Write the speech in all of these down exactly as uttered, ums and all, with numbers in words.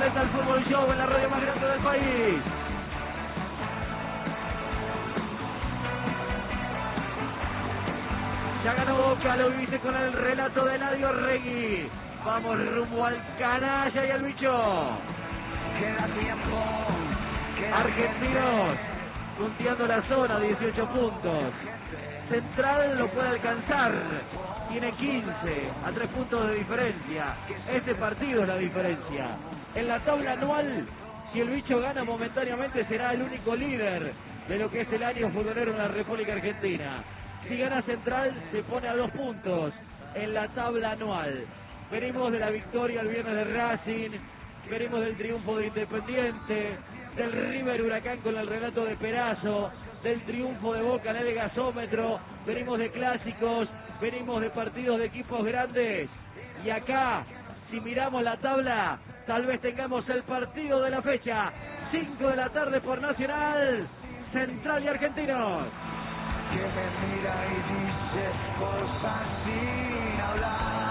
vuelta al Fútbol Show en la radio más grande del país. Ya ganó Boca, lo dice con el relato de Eladio Regui. Vamos rumbo al canalla y al bicho. Queda tiempo. Queda Argentinos punteando la zona, dieciocho puntos. Central lo puede alcanzar, tiene quince, a tres puntos de diferencia. Este partido es la diferencia. En la tabla anual, si el bicho gana momentáneamente, será el único líder de lo que es el año futbolero en la República Argentina. Si gana Central, se pone a dos puntos en la tabla anual. Veremos de la victoria el viernes de Racing, veremos del triunfo de Independiente, del River Huracán con el relato de Perazo, del triunfo de Boca en el gasómetro, venimos de clásicos, venimos de partidos de equipos grandes. Y acá, si miramos la tabla, tal vez tengamos el partido de la fecha. cinco de la tarde por Nacional, Central y Argentinos. Que me mira y dice cosas sin hablar.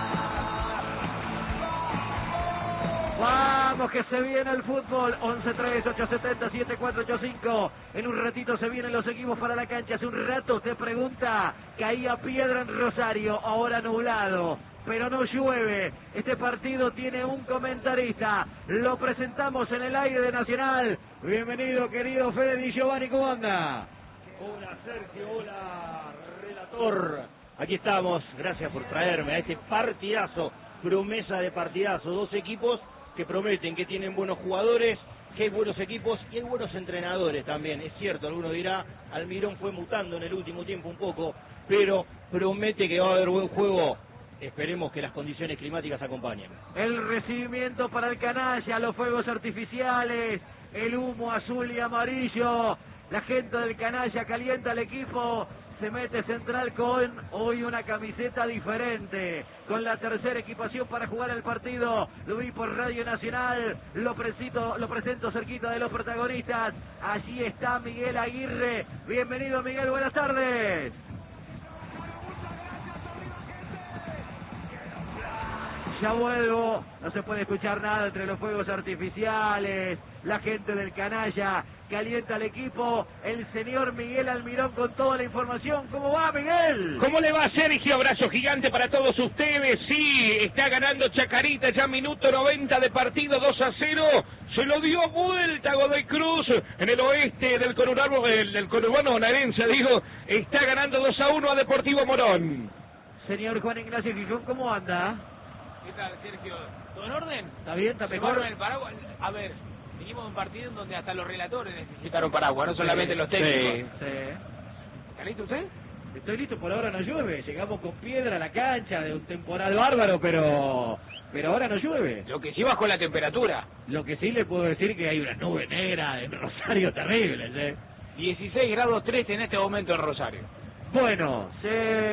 Vamos que se viene el fútbol. Once tres, ocho siete cero, siete cuatro ocho cinco. En un ratito se vienen los equipos para la cancha. Hace un rato usted pregunta, caía piedra en Rosario, ahora nublado, pero no llueve. Este partido tiene un comentarista, lo presentamos en el aire de Nacional. Bienvenido, querido Fede Di Giovanni, ¿cómo anda? Hola Sergio, hola relator. Aquí estamos, gracias por traerme a este partidazo, promesa de partidazo. Dos equipos que prometen, que tienen buenos jugadores, que hay buenos equipos y hay buenos entrenadores también. Es cierto, alguno dirá, Almirón fue mutando en el último tiempo un poco, pero promete que va a haber buen juego. Esperemos que las condiciones climáticas acompañen. El recibimiento para el canalla, los fuegos artificiales, el humo azul y amarillo. La gente del canalla calienta al equipo. Se mete Central con hoy una camiseta diferente, con la tercera equipación para jugar el partido. Lo vi por Radio Nacional, lo presento, lo presento cerquita de los protagonistas. Allí está Miguel Aguirre. Bienvenido, Miguel, buenas tardes. Ya vuelvo, no se puede escuchar nada entre los fuegos artificiales, la gente del canalla calienta al equipo, el señor Miguel Almirón con toda la información. ¿Cómo va, Miguel? ¿Cómo le va, Sergio? Abrazo gigante para todos ustedes. Sí, está ganando Chacarita, ya minuto noventa de partido, dos a cero. Se lo dio vuelta Godoy Cruz en el oeste del conurbano, el, el conurbano bonaerense, digo. Está ganando dos a uno a Deportivo Morón. Señor Juan Ignacio Gijón, ¿cómo anda? ¿Qué tal, Sergio? ¿Todo en orden? ¿Está bien? ¿Está mejor? El paraguas. A ver, venimos de un partido en donde hasta los relatores necesitaron paraguas, no solamente los técnicos. Sí, sí. ¿Está listo usted? Estoy listo, por ahora no llueve. Llegamos con piedra a la cancha de un temporal bárbaro, pero pero ahora no llueve. Lo que sí bajó la temperatura. Lo que sí le puedo decir que hay una nube negra en Rosario terrible, ¿eh? dieciséis grados tres en este momento en Rosario. Bueno, se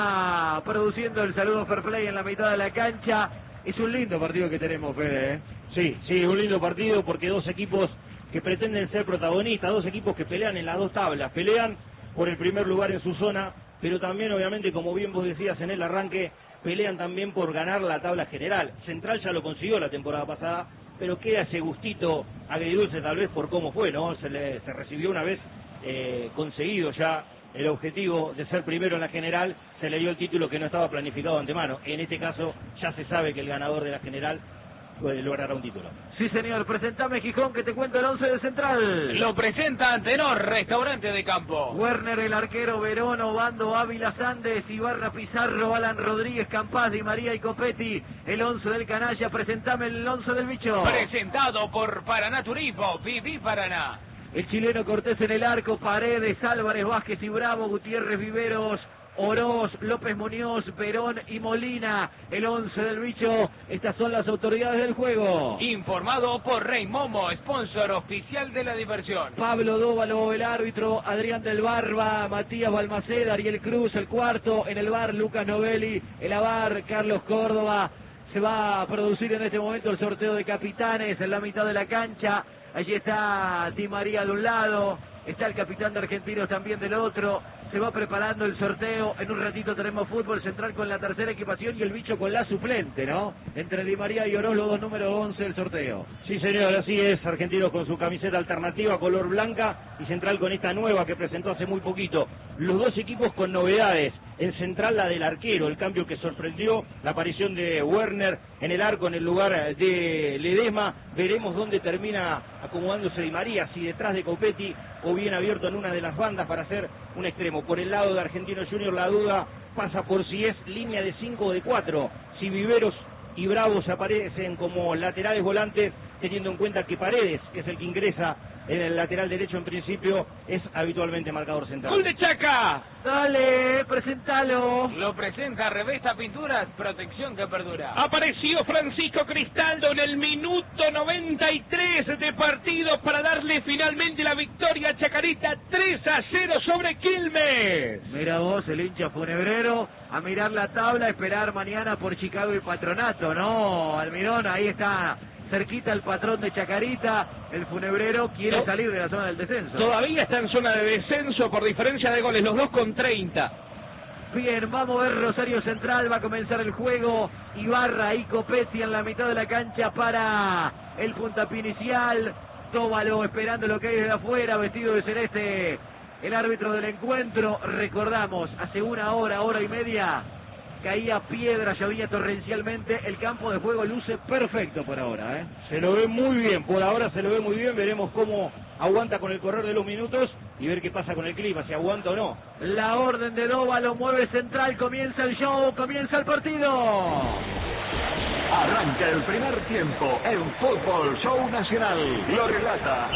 va produciendo el saludo fair play en la mitad de la cancha. Es un lindo partido que tenemos, Fede, ¿eh? Sí, sí, un lindo partido porque dos equipos que pretenden ser protagonistas, dos equipos que pelean en las dos tablas, pelean por el primer lugar en su zona, pero también obviamente, como bien vos decías en el arranque, pelean también por ganar la tabla general. Central ya lo consiguió la temporada pasada, pero queda ese gustito agridulce tal vez por cómo fue, ¿no? Se, le, se recibió una vez eh, conseguido ya el objetivo de ser primero en la general, se le dio el título que no estaba planificado de antemano. En este caso ya se sabe que el ganador de la general puede lograr un título. Sí, señor. Presentame, Gijón, que te cuento el once de Central. Lo presenta Antenor, restaurante de campo. Werner, el arquero, Verón, Obando, Ávila, Sandes, Ibarra, Pizarro, Alan Rodríguez, Campaz, Di María y Copetti. El once del canalla. Presentame el once del bicho. Presentado por Paraná Turismo, Viví Paraná. El chileno Cortés en el arco, Paredes, Álvarez, Vázquez y Bravo, Gutiérrez, Viveros, Oroz, López Muñoz, Perón y Molina. El once del bicho. Estas son las autoridades del juego. Informado por Rey Momo, sponsor oficial de la diversión. Pablo Dóvalo, el árbitro. Adrián del Barba, Matías Balmaceda, Ariel Cruz, el cuarto. En el bar, Lucas Novelli. El avar, Carlos Córdoba. Se va a producir en este momento el sorteo de capitanes en la mitad de la cancha. Allí está Di María de un lado, está el capitán de Argentinos también del otro, se va preparando el sorteo. En un ratito tenemos fútbol central con la tercera equipación y el bicho con la suplente, ¿no? Entre Di María y Oroz, los dos número once del sorteo. Sí, señor, así es. Argentinos con su camiseta alternativa, color blanca, y Central con esta nueva que presentó hace muy poquito. Los dos equipos con novedades. En Central la del arquero, el cambio que sorprendió, la aparición de Werner en el arco en el lugar de Ledesma. Veremos dónde termina acomodándose Di María, si detrás de Copetti o bien abierto en una de las bandas para hacer un extremo. Por el lado de Argentino Junior la duda pasa por si es línea de cinco o de cuatro, si Viveros y Bravos aparecen como laterales volantes, teniendo en cuenta que Paredes, que es el que ingresa en el lateral derecho en principio, es habitualmente marcador central. ¡Gol de Chaca! Dale, presentalo. Lo presenta Revesta Pinturas, protección que perdura. Apareció Francisco Cristaldo en el minuto noventa y tres de partido para darle finalmente la victoria a Chacarita, tres a cero sobre Quilmes. Mira vos, el hincha funebrero, a mirar la tabla, a esperar mañana por Chicago y Patronato, ¿no? Almirón, ahí está cerquita el patrón de Chacarita, el funebrero quiere No. salir de la zona del descenso. Todavía está en zona de descenso por diferencia de goles, los dos con treinta. Bien, vamos a ver Rosario Central, va a comenzar el juego, Ibarra y Copetti en la mitad de la cancha para el puntapié inicial, Tóbalo esperando lo que hay desde afuera, vestido de celeste, el árbitro del encuentro. Recordamos, hace una hora, hora y media, caía piedra, llovía torrencialmente, el campo de juego luce perfecto por ahora, ¿eh? Se lo ve muy bien, por ahora se lo ve muy bien, veremos cómo aguanta con el correr de los minutos y ver qué pasa con el clima, si aguanta o no. La orden de Dóvalo, mueve Central, comienza el show, comienza el partido. Arranca el primer tiempo en Fútbol Show Nacional. Lo relata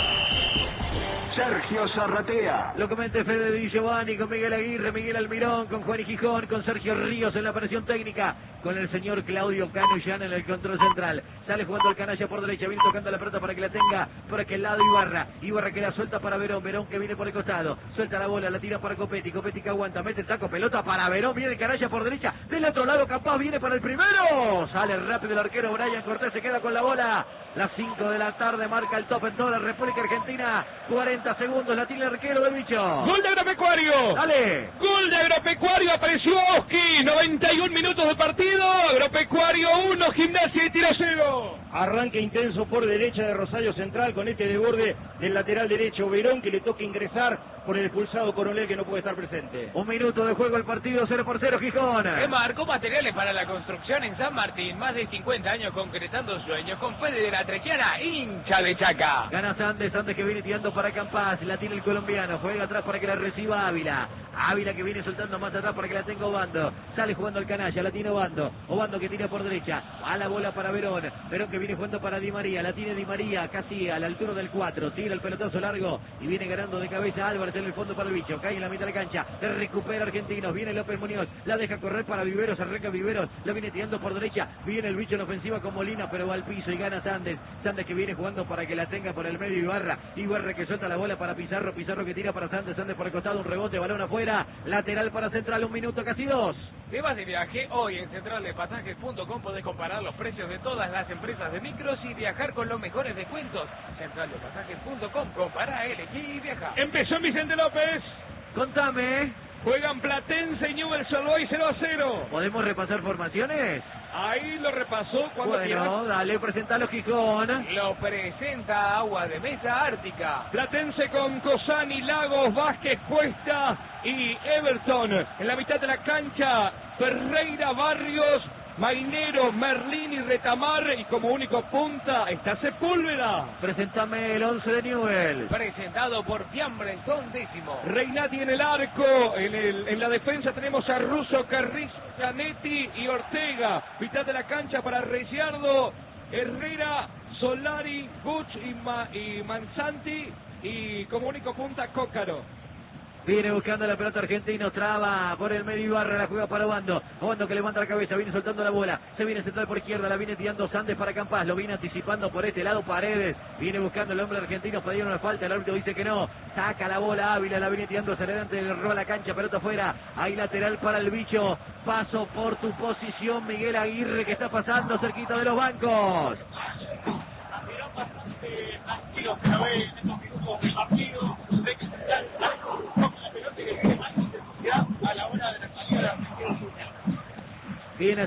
Sergio Zarratea. Lo comenta Fede Di Giovanni con Miguel Aguirre, Miguel Almirón, con Juan y Gijón, con Sergio Ríos en la operación técnica, con el señor Claudio Canullán en el control central. Sale jugando el canalla por derecha, viene tocando la pelota para que la tenga por aquel lado Ibarra. Ibarra que la suelta para Verón, Verón que viene por el costado, suelta la bola, la tira para Copetti, Copetti que aguanta, mete el taco, pelota para Verón, viene el canalla por derecha, del otro lado capaz viene para el primero, sale rápido el arquero Brian Cortés, se queda con la bola. Las cinco de la tarde marca el top en toda la República Argentina, cuarenta segundos, la tiene el arquero del bicho. Gol de Agropecuario. Dale. Gol de Agropecuario, apareció Oski, noventa y un minutos de partido, Agropecuario uno, Gimnasia y Tiro cero. Arranque intenso por derecha de Rosario Central con este desborde del lateral derecho Verón, que le toca ingresar por el expulsado Coronel, que no puede estar presente. Un minuto de juego el partido, cero por cero Gijón. Que marcó materiales para la construcción en San Martín, más de cincuenta años concretando sueños, con Fede de la Trequiana, hincha de Chaca. Gana Sandes, Sandes que viene tirando para Campás, la tiene el colombiano, juega atrás para que la reciba Ávila. Ávila que viene soltando más atrás para que la tenga Obando. Sale jugando el canalla, la tiene Obando. Obando que tira por derecha, a la bola para Verón. Verón que viene jugando para Di María, la tiene Di María casi a la altura del cuatro. Tira el pelotazo largo y viene ganando de cabeza Álvarez en el fondo para el bicho. Cae en la mitad de la cancha, recupera Argentinos, viene López Muñoz, la deja correr para Viveros, arranca Viveros, la viene tirando por derecha, viene el bicho en ofensiva con Molina, pero va al piso y gana Sandes. Sandes que viene jugando para que la tenga por el medio Ibarra. Ibarra que suelta la bola para Pizarro, Pizarro que tira para Sandes, Sandes por el costado, un rebote, balón afuera, lateral para Central, un minuto, casi dos. Te vas de viaje, hoy en central de pasajes punto com podés comparar los precios de todas las empresas de micros y viajar con los mejores descuentos. central de pasajes punto com, compara, elegí y viaja. Empezó en Vicente López, Contame, juegan Platense y Newell's Old Boys cero a cero. ¿podemos repasar formaciones? Ahí lo repasó cuando Bueno, dale, presentalo Gijón. Lo presenta Agua de Mesa Ártica. Platense con Cosani, Lagos, Vázquez, Cuesta y Everton. En la mitad de la cancha, Ferreira, Barrios, Mainero, Merlín y Retamar. Y como único punta está Sepúlveda. Presentame el once de Newell. Presentado por Fiambre, son décimo. Reinati en el arco. En, el, en la defensa tenemos a Russo, Carriz, Canetti y Ortega. Mitad de la cancha para Reyardo, Herrera, Solari, Buch y, Ma, y Manzanti. Y como único punta Cócaro. Viene buscando la pelota Argentino, traba por el medio Ibarra, la juega para Obando. Obando que levanta la cabeza, viene soltando la bola. Se viene central por izquierda, la viene tirando Sandes para Campás. Lo viene anticipando por este lado Paredes. Viene buscando el hombre argentino, pedieron una falta, el árbitro dice que no. Saca la bola Ávila, la viene tirando hacia adelante, le roba la cancha, pelota afuera. Hay lateral para el bicho. Paso por tu posición, Miguel Aguirre, que está pasando cerquita de los bancos.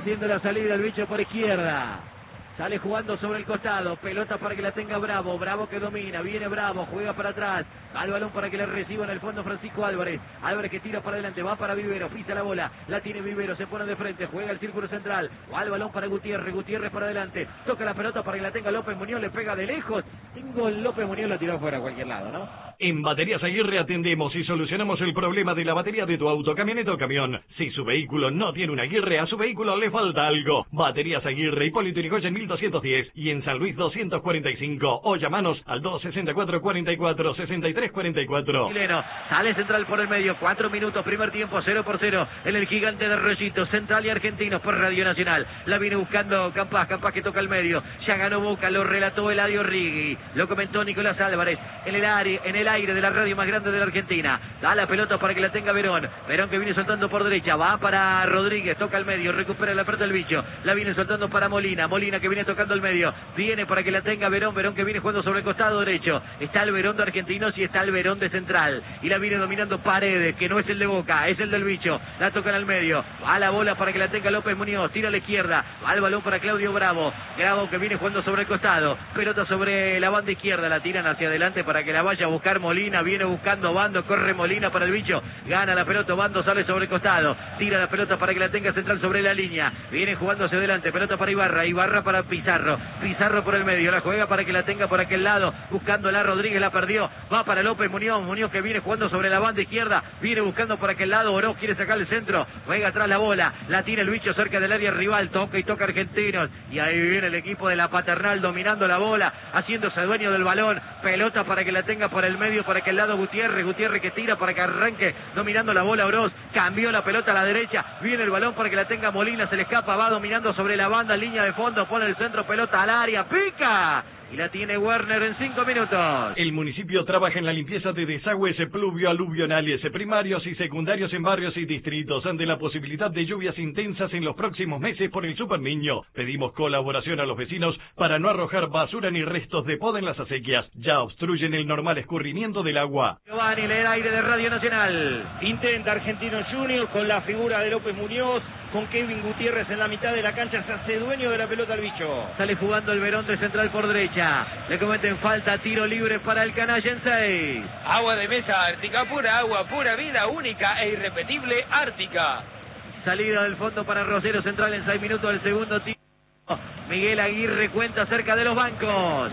haciendo la salida el bicho por izquierda. Sale jugando sobre el costado, pelota para que la tenga Bravo, Bravo que domina, viene Bravo, juega para atrás, al balón para que le reciba en el fondo Francisco Álvarez, Álvarez que tira para adelante, va para Vivero, pisa la bola, la tiene Vivero, se pone de frente, juega el círculo central, al balón para Gutiérrez, Gutiérrez para adelante, toca la pelota para que la tenga López Muñoz, le pega de lejos, tengo el López Muñoz, la tiró fuera a cualquier lado, ¿no? En Baterías Aguirre atendemos y solucionamos el problema de la batería de tu auto, camioneta o camión. Si su vehículo no tiene una Aguirre, a su vehículo le falta algo. Baterías Aguirre, Hipólito Yrigoyen mil doscientos diez y en San Luis doscientos cuarenta y cinco. O llamanos al dos sesenta y cuatro, cuarenta y cuatro, sesenta y tres cuarenta y cuatro. Chileno, sale central por el medio, cuatro minutos, primer tiempo, cero por cero, en el gigante de Rollito, Central y Argentinos por Radio Nacional. La viene buscando Campas, Campas que toca el medio, ya ganó Boca, lo relató Eladio Rigui, lo comentó Nicolás Álvarez, en el aire, en el aire de la radio más grande de la Argentina. Da la pelota para que la tenga Verón, Verón que viene soltando por derecha, va para Rodríguez, toca el medio, recupera la pelota del bicho, la viene soltando para Molina, Molina que viene tocando el medio, viene para que la tenga Verón, Verón que viene jugando sobre el costado derecho, está el Verón de Argentinos y está el Verón de Central, y la viene dominando Paredes, que no es el de Boca, es el del bicho, la tocan al medio, va la bola para que la tenga López Muñoz, tira a la izquierda, va el balón para Claudio Bravo, Bravo que viene jugando sobre el costado, pelota sobre la banda izquierda, la tiran hacia adelante para que la vaya a buscar Molina, viene buscando Bando, corre Molina para el bicho, gana la pelota Bando, sale sobre el costado, tira la pelota para que la tenga Central sobre la línea, viene jugando hacia adelante, pelota para Ibarra, Ibarra para Pizarro, Pizarro por el medio, la juega para que la tenga por aquel lado, buscándola Rodríguez, la perdió, va para López Muñoz, Muñoz que viene jugando sobre la banda izquierda, viene buscando por aquel lado, Oroz quiere sacar el centro, juega atrás la bola, la tiene el bicho cerca del área rival, toca y toca Argentinos, y ahí viene el equipo de la Paternal dominando la bola, haciéndose dueño del balón, pelota para que la tenga por el medio, por aquel lado Gutiérrez, Gutiérrez que tira para que arranque dominando la bola Oroz, cambió la pelota a la derecha, viene el balón para que la tenga Molina, se le escapa, va dominando sobre la banda, línea de fondo, pone el centro, pelota al área, pica, y la tiene Werner en cinco minutos. El municipio trabaja en la limpieza de desagües pluvio-aluvionales primarios y secundarios en barrios y distritos ante la posibilidad de lluvias intensas en los próximos meses por el Super Niño. Pedimos colaboración a los vecinos para no arrojar basura ni restos de poda en las acequias. Ya obstruyen el normal escurrimiento del agua. Giovanni en el aire de Radio Nacional. Intenta Argentinos Juniors con la figura de López Muñoz, con Kevin Gutiérrez en la mitad de la cancha, se hace dueño de la pelota al bicho. Sale jugando el Verón de Central por derecha. Le cometen falta, tiro libre para el canalla en seis. Agua de mesa Ártica pura, agua pura vida, única e irrepetible Ártica. Salida del fondo para Rosero Central en seis minutos del segundo tiro. Miguel Aguirre cuenta cerca de los bancos.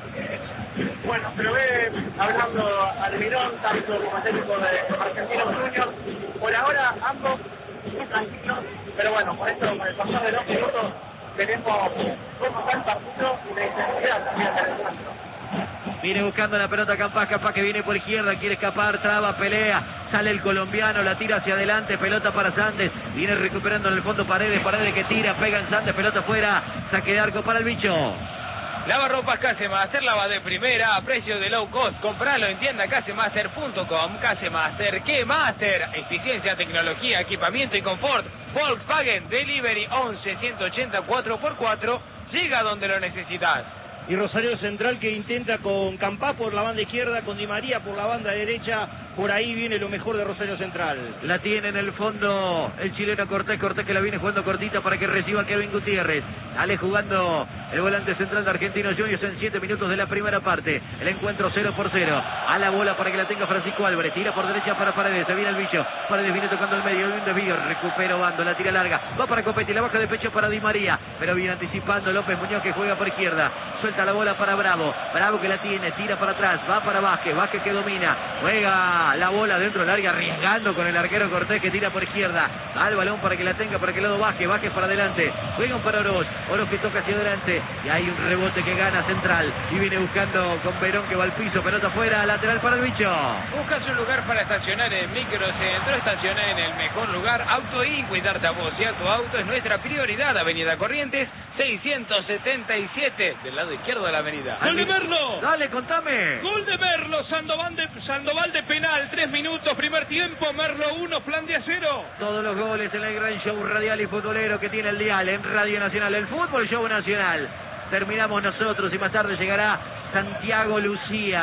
Bueno, pero ve hablando Almirón, tanto como técnico de Argentinos Juniors. Por ahora ambos muy tranquilos, pero bueno, por eso con el pasar de dos minutos tenemos cómo está el partido y la intensidad también del encuentro. Viene buscando la pelota Campas, Campas que viene por izquierda, quiere escapar, traba, pelea, sale el colombiano, la tira hacia adelante, pelota para Sandes, viene recuperando en el fondo Paredes, Paredes que tira, pega en Sandes, pelota fuera, saque de arco para el bicho. Lavarropas Casemaster, lava de primera, a precio de low cost, compralo en tienda casemaster punto com. Casemaster, ¿qué Master? Eficiencia, tecnología, equipamiento y confort. Volkswagen Delivery once, ciento ochenta, cuatro por cuatro, llega donde lo necesitas. Y Rosario Central que intenta con Campá por la banda izquierda, con Di María por la banda derecha, por ahí viene lo mejor de Rosario Central. La tiene en el fondo el chileno Cortés, Cortés que la viene jugando cortita para que reciba Kevin Gutiérrez. Sale jugando el volante central de Argentinos Juniors en siete minutos de la primera parte. El encuentro cero por cero. A la bola para que la tenga Francisco Álvarez. Tira por derecha para Paredes. Se viene el bicho. Paredes viene tocando el medio. Un desvío. Recupera Bando. La tira larga. Va para Copetti. La baja de pecho para Di María. Pero viene anticipando López Muñoz que juega por izquierda. Suelta la bola para Bravo. Bravo que la tiene. Tira para atrás. Va para Vázquez. Vázquez que domina. Juega la bola dentro del área. Arriesgando con el arquero Cortés que tira por izquierda. Al balón para que la tenga por aquel lado Vázquez. Vázquez para adelante. Juegan para Oroz. Oroz que toca hacia adelante. Y hay un rebote que gana Central. Y viene buscando con Verón que va al piso. Pelota afuera. Lateral para el bicho. Buscas un lugar para estacionar en Microcentro. Estacionar en el mejor lugar. Auto y cuidarte a vos y a tu auto es nuestra prioridad. Avenida Corrientes seiscientos setenta y siete. Del lado izquierdo de la avenida. ¡Gol de Merlo! Dale, contame. Gol de Merlo, Sandoval de, Sandoval de penal, tres minutos, primer tiempo, Merlo uno, Flandia cero. Todos los goles en el gran show radial y futbolero que tiene el dial en Radio Nacional, el Fútbol Show Nacional. Terminamos nosotros y más tarde llegará Santiago Lucía.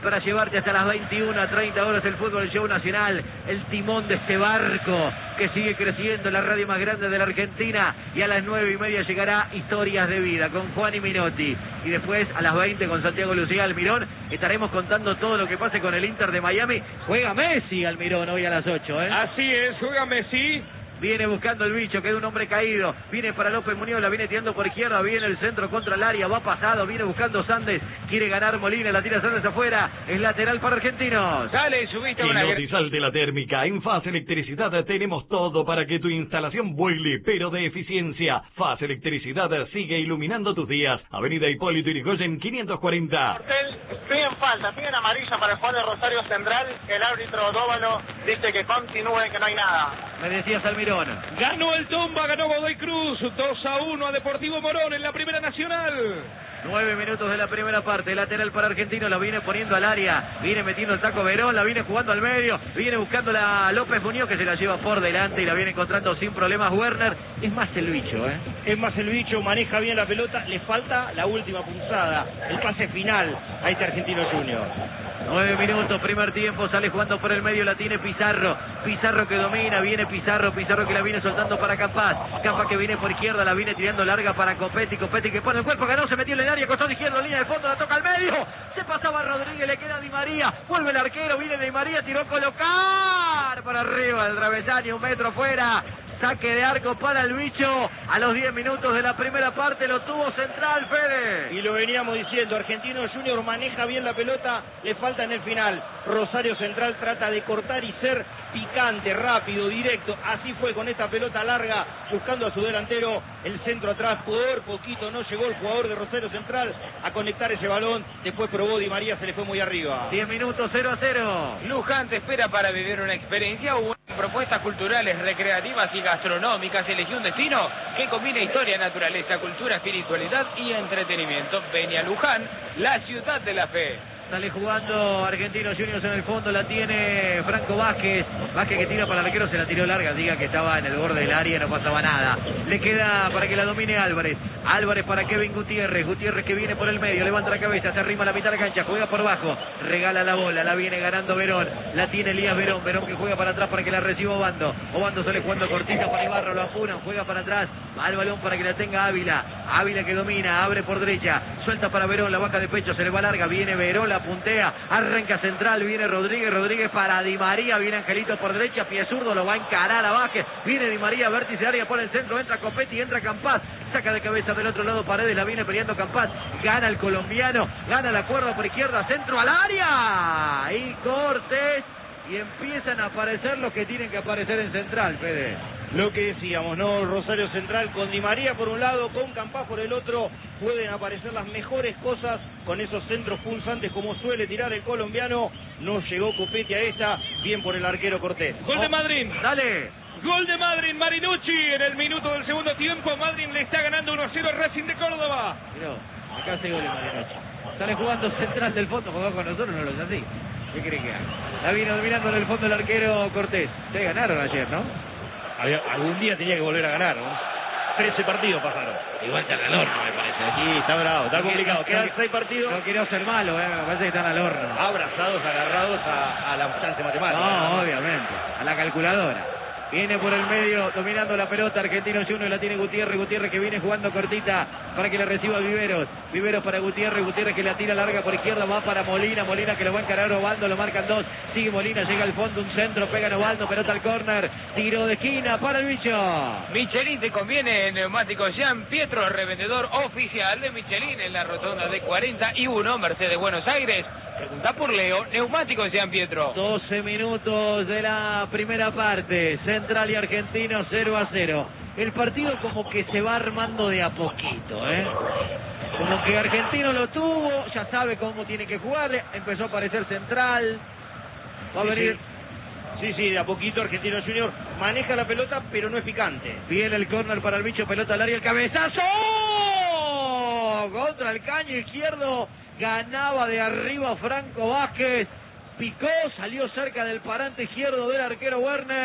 para llevarte hasta las veintiuna a treinta horas el Fútbol Show Nacional, el timón de este barco que sigue creciendo, la radio más grande de la Argentina, y a las nueve y media llegará Historias de Vida con Juan y Minotti, y después a las veinte con Santiago Lucía Almirón estaremos contando todo lo que pase con el Inter de Miami. Juega Messi, Almirón, hoy a las ocho, ¿eh? Así es, juega Messi. Viene buscando el bicho, queda un hombre caído. Viene para López Muñoz, la viene tirando por izquierda. Viene el centro contra el área, va pasado. Viene buscando Sandes, quiere ganar Molina, la tira Sandes afuera. Es lateral para Argentinos. Dale, subiste una... Quinotizal de la Térmica. En Faz Electricidad tenemos todo para que tu instalación vuele, pero de eficiencia. Faz Electricidad sigue iluminando tus días. Avenida Hipólito Yrigoyen quinientos cuarenta. Piden falta, piden amarilla para el jugador de Rosario Central. El árbitro Dóvalo dice que continúe, que no hay nada. Me decías, Almirón. Ganó el Tomba, ganó Godoy Cruz, dos a uno a Deportivo Morón en la Primera Nacional. Nueve minutos de la primera parte, lateral para Argentino, la viene poniendo al área, viene metiendo el taco Verón, la viene jugando al medio, viene buscando la López Muñoz que se la lleva por delante y la viene encontrando sin problemas Werner. Es más el bicho, ¿eh? Es más el bicho, maneja bien la pelota, le falta la última punzada, el pase final a este Argentino Junior. Nueve minutos, primer tiempo, sale jugando por el medio, la tiene Pizarro, Pizarro que domina, viene Pizarro, Pizarro que la viene soltando para Campas, Campas que viene por izquierda, la viene tirando larga para Copetti, Copetti que pone el cuerpo, ganó, se metió en el área, costado izquierdo, línea de fondo, la toca al medio, se pasaba Rodríguez, le queda Di María, vuelve el arquero, viene Di María, tiró a colocar para arriba, el travesaño, un metro fuera. Saque de arco para el bicho a los diez minutos de la primera parte, lo tuvo Central, Fede. Y lo veníamos diciendo, Argentino Junior maneja bien la pelota, le falta en el final. Rosario Central trata de cortar y ser picante, rápido, directo. Así fue con esta pelota larga, buscando a su delantero, el centro atrás, por poquito no llegó el jugador de Rosario Central a conectar ese balón. Después probó Di María, se le fue muy arriba. diez minutos, cero a cero. Luján te espera para vivir una experiencia o propuestas culturales, recreativas y gastronómicas. Elegí un destino que combina historia, naturaleza, cultura, espiritualidad y entretenimiento. Ven a Luján, la ciudad de la fe. Sale jugando Argentinos Juniors en el fondo, la tiene Franco Vázquez. Vázquez que tira para el arquero, se la tiró larga, diga que estaba en el borde del área, no pasaba nada. Le queda para que la domine Álvarez. Álvarez para Kevin Gutiérrez. Gutiérrez que viene por el medio, levanta la cabeza, se arrima a la mitad de la cancha, juega por bajo, regala la bola, la viene ganando Verón. La tiene Elías Verón, Verón que juega para atrás para que la reciba Obando. Obando sale jugando cortita para Ibarra, lo apuran, juega para atrás, va al balón para que la tenga Ávila. Ávila que domina, abre por derecha, suelta para Verón, la baja de pecho, se le va larga, viene Verón, la puntea, arranca Central, viene Rodríguez, Rodríguez para Di María, viene Angelito por derecha, pie zurdo, lo va a encarar a Vázquez, viene Di María, vértice área por el centro, entra Copetti, entra Campas, saca de cabeza del otro lado Paredes, la viene peleando Campas, gana el colombiano, gana la cuerda por izquierda, centro al área, y Cortés, y empiezan a aparecer los que tienen que aparecer en Central, Fede. Lo que decíamos, ¿no? Rosario Central con Di María por un lado, con Campas por el otro, pueden aparecer las mejores cosas con esos centros pulsantes como suele tirar el colombiano. No llegó Copetti a esta, bien por el arquero Cortés. Gol de Madrid. Dale. Gol de Madrid, Marinucci en el minuto del segundo tiempo. Madrid le está ganando uno a cero al Racing de Córdoba. Miró, acá se gol de Marinucci. Sale jugando Central del fondo, jugó con nosotros, no lo es así. ¿Qué cree que haga? La viene dominando en el fondo el arquero Cortés. Ustedes ganaron ayer, ¿no? Había, algún día tenía que volver a ganar, ¿no? trece partidos pasaron. Igual están al horno, me parece. Sí, está bravo, está complicado. Quedan seis partidos. No quiero ser malo, ¿eh? Me parece que están al horno. Abrazados, agarrados a, a la instancia matemática. No, obviamente. A la calculadora. Viene por el medio, dominando la pelota, Argentinos Juniors, la tiene Gutiérrez, Gutiérrez que viene jugando cortita para que la reciba Viveros, Viveros para Gutiérrez, Gutiérrez que la tira larga por izquierda, va para Molina, Molina que lo va a encarar Obando, lo marcan dos, sigue Molina, llega al fondo, un centro, pega Obando, pelota al córner, tiro de esquina para el bicho. Michelin te conviene, neumáticos Jean Pietro, revendedor oficial de Michelin en la rotonda de cuarenta y uno, Mercedes Buenos Aires. Pregunta por Leo, neumáticos Jean Pietro. doce minutos de la primera parte, Central y Argentino cero a cero. El partido como que se va armando de a poquito, ¿eh? Como que Argentino lo tuvo, ya sabe cómo tiene que jugar, empezó a aparecer Central, va a Sí, venir... Sí, sí, de a poquito Argentino Junior maneja la pelota, pero no es picante. Viene el córner para el bicho, pelota al área, el cabezazo contra el caño izquierdo, ganaba de arriba Franco Vázquez, picó, salió cerca del parante izquierdo del arquero Werner,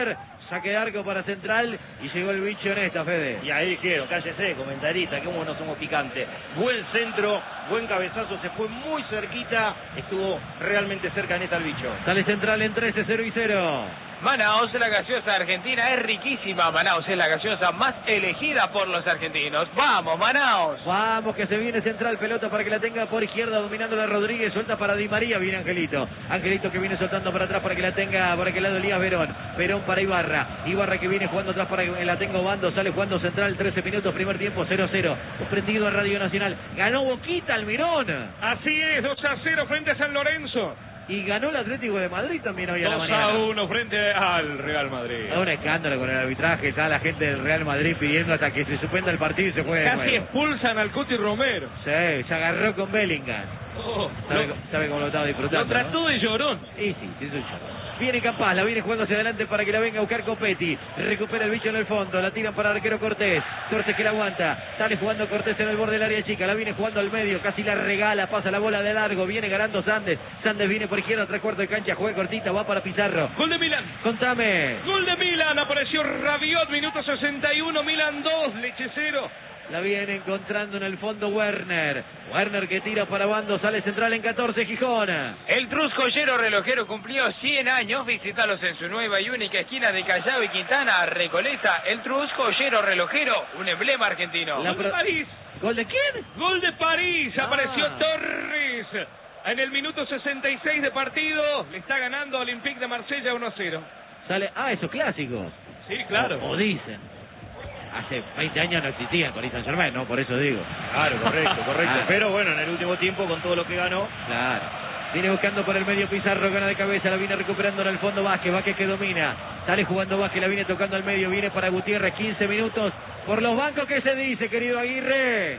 Saque de arco para Central y llegó el bicho en esta, Fede. Y ahí dijeron, cállese, comentarista, que como no somos picantes. Buen centro, buen cabezazo, se fue muy cerquita, estuvo realmente cerca en esta el bicho. Sale Central en trece, cero y cero. Manaos, la gaseosa argentina es riquísima. Manaos es la gaseosa más elegida por los argentinos. ¡Vamos, Manaos! Vamos, que se viene Central, pelota para que la tenga por izquierda, dominando la Rodríguez, suelta para Di María, viene Angelito. Angelito que viene soltando para atrás para que la tenga por aquel lado Elías Verón. Verón para Ibarra. Ibarra que viene jugando atrás para que la tenga Obando, sale jugando Central, trece minutos, primer tiempo, cero cero. Prendido a Radio Nacional. Ganó Boquita Almirón. Así es, dos a cero frente a San Lorenzo. Y ganó el Atlético de Madrid también hoy a la dos mañana. a uno frente al Real Madrid. Es un escándalo con el arbitraje, está la gente del Real Madrid pidiendo hasta que se suspenda el partido y se juegue de Casi nuevo. expulsan al Cuti Romero. Sí, se agarró con Bellingham. Oh, ¿Sabe, lo, sabe cómo lo estaba disfrutando? lo trató ¿no? de llorón. Y sí, sí, soy yo. Viene Campás, la viene jugando hacia adelante para que la venga a buscar Copetti. Recupera el bicho en el fondo, la tiran para el arquero Cortés. Cortés que la aguanta. Sale jugando Cortés en el borde del área chica. La viene jugando al medio, casi la regala, pasa la bola de largo. Viene ganando Sandes. Sandes viene por izquierda, tres cuartos de cancha, juega cortita, va para Pizarro. Gol de Milan. Contame. Gol de Milan, apareció Rabiot, minuto sesenta y uno, Milan dos, Leche cero. La viene encontrando en el fondo Werner. Werner que tira para Bando, sale Central en catorce, Gijón. El Trus Joyero Relojero cumplió cien años. Visítalos en su nueva y única esquina de Callao y Quintana, Recoleta. El Trus Joyero Relojero, un emblema argentino. La Gol de pro- París. ¿Gol de quién? Gol de París, Ah. apareció Torres. En el minuto sesenta y seis de partido, le está ganando Olympique de Marsella uno a cero. Sale, ah, esos clásicos. Sí, claro. O, o dicen. Hace veinte años no existía el Paris Saint-Germain, ¿no? Por eso digo. Claro, correcto, correcto. Ah. Pero bueno, en el último tiempo, con todo lo que ganó, Claro. Viene buscando por el medio Pizarro, gana de cabeza, la viene recuperando en el fondo Vázquez, Vázquez que domina. Sale jugando Vázquez, la viene tocando al medio, viene para Gutiérrez, quince minutos. Por los bancos, ¿qué se dice, querido Aguirre?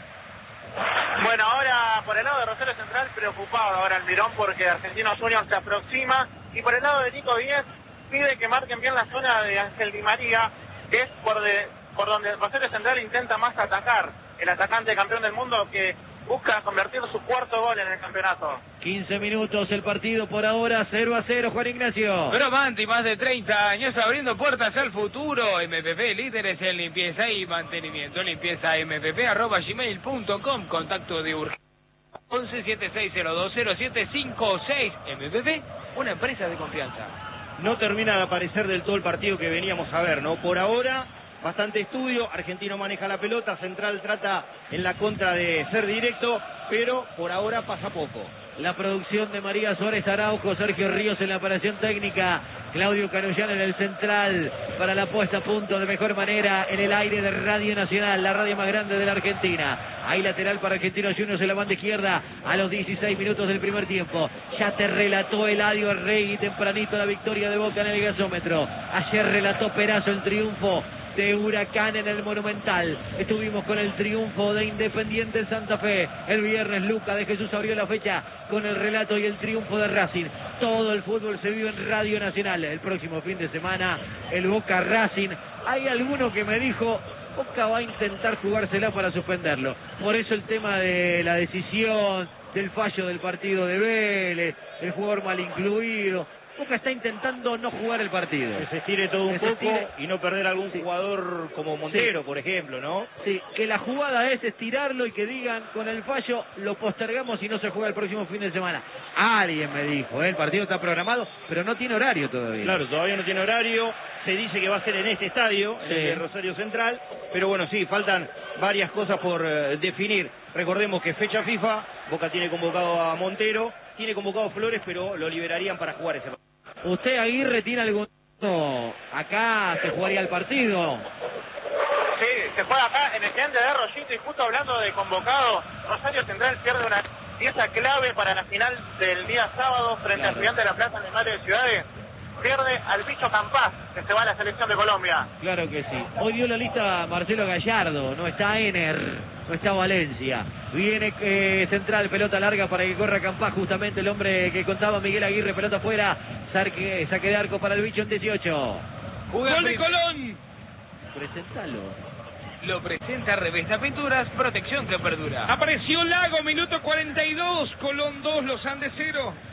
Bueno, ahora por el lado de Rosario Central, preocupado ahora Almirón porque Argentinos Juniors se aproxima. Y por el lado de Nico Díez, pide que marquen bien la zona de Ángel Di María, que es por, de, por donde Rosario Central intenta más atacar. El atacante campeón del mundo que busca convertir su cuarto gol en el campeonato. quince minutos el partido por ahora, cero a cero, Juan Ignacio. Bromanti, más de treinta años abriendo puertas al futuro. M P P, líderes en limpieza y mantenimiento. Limpieza m p p arroba gmail punto com. Contacto de urgencia once siete seis cero dos cero siete cinco seis. M P P, una empresa de confianza. no termina de aparecer del todo el partido que veníamos a ver, ¿no? Por ahora, bastante estudio, Argentino maneja la pelota, Central trata en la contra de ser directo, pero por ahora pasa poco. La producción de María Suárez Araujo, Sergio Ríos en la operación técnica, Claudio Carullán en el central para la puesta a punto de mejor manera en el aire de Radio Nacional, la radio más grande de la Argentina. Ahí lateral para Argentinos Juniors en la banda izquierda a los dieciséis minutos del primer tiempo. Ya te relató Eladio Rey tempranito la victoria de Boca en el gasómetro. Ayer relató Perazo el triunfo de Huracán en el Monumental. Estuvimos con el triunfo de Independiente en Santa Fe. El viernes Luca de Jesús abrió la fecha con el relato y el triunfo de Racing. Todo el fútbol se vive en Radio Nacional. El próximo fin de semana el Boca Racing. Hay alguno que me dijo Boca va a intentar jugársela para suspenderlo. Por eso el tema de la decisión, del fallo del partido de Vélez, el jugador mal incluido. Boca está intentando no jugar el partido. Que se estire todo un Que se poco estire. y no perder algún Sí. jugador como Montero, Sí. por ejemplo, ¿no? Sí, que la jugada es estirarlo y que digan con el fallo lo postergamos y no se juega el próximo fin de semana. Alguien me dijo, ¿eh? El partido está programado, pero no tiene horario todavía. Claro, todavía no tiene horario, se dice que va a ser en este estadio, Sí. en el de Rosario Central, pero bueno, sí, faltan varias cosas por eh, definir. Recordemos que fecha FIFA, Boca tiene convocado a Montero, tiene convocado a Flores, pero lo liberarían para jugar ese partido. ¿Usted, Aguirre, tiene algún... No, acá se jugaría el partido? Sí, se juega acá en el gigante de Arroyito y justo hablando de convocado, Rosario Central pierde una pieza clave para la final del día sábado frente Claro. al Gigante de la Plaza en el Madre de Ciudades. Pierde al bicho Campás, que se va a la selección de Colombia. Claro que sí. Hoy dio la lista Marcelo Gallardo, no está Ener, no está Valencia. Viene eh, Central, pelota larga para que corra Campás, justamente el hombre que contaba Miguel Aguirre, pelota afuera, saque, saque de arco para el bicho en dieciocho. ¡Gol de Colón! Presentalo. Lo presenta Revista Pinturas, protección que perdura. Apareció Lago, minuto cuarenta y dos, Colón dos, Los Andes cero.